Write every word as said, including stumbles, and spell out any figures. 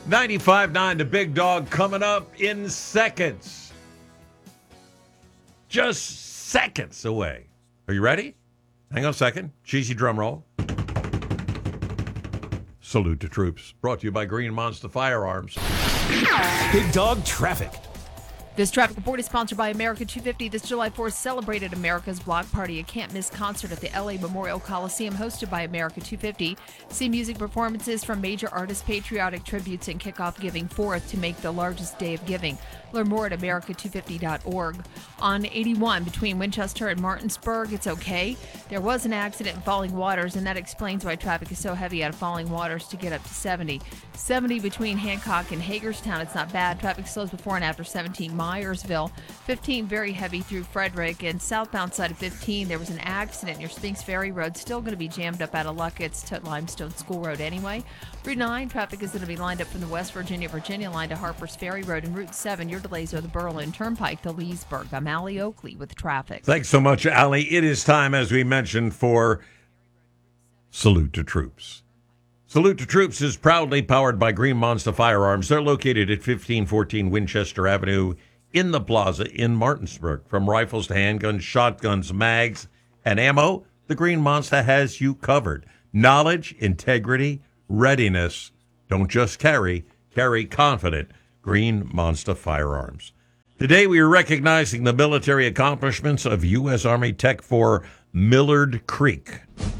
ninety-five nine, the Big Dog coming up in seconds. Just seconds away. Are you ready? Hang on a second. Cheesy drum roll. Salute to troops. Brought to you by Green Monster Firearms. Big Dog Traffic. This traffic report is sponsored by America two fifty. This July fourth celebrated America's Block Party, a can't-miss concert at the L A Memorial Coliseum hosted by America two fifty. See music performances from major artists, patriotic tributes, and kickoff Giving Fourth to make the largest day of giving. Learn more at america two fifty dot org. On eighty-one between Winchester and Martinsburg, it's okay. There was an accident in Falling Waters, and that explains why traffic is so heavy out of Falling Waters to get up to seventy. seventy between Hancock and Hagerstown, it's not bad. Traffic slows before and after seventeen Myersville. fifteen very heavy through Frederick, and southbound side of fifteen there was an accident near Spinks Ferry Road. Still going to be jammed up out of Luckett's to Limestone School Road anyway. Route nine traffic is going to be lined up from the West Virginia Virginia line to Harpers Ferry Road, and Route seven your delays are the Berlin Turnpike to Leesburg. I'm Allie Oakley with traffic. Thanks so much, Allie. It is time, as we mentioned, for Salute to Troops. Salute to Troops is proudly powered by Green Monster Firearms. They're located at fifteen fourteen Winchester Avenue in the plaza in Martinsburg. From rifles to handguns, shotguns, mags, and ammo, the Green Monster has you covered. Knowledge, integrity, readiness. Don't just carry, carry confident. Green Monster Firearms. Today we are recognizing the military accomplishments of U S Army Tech four Millard Creek.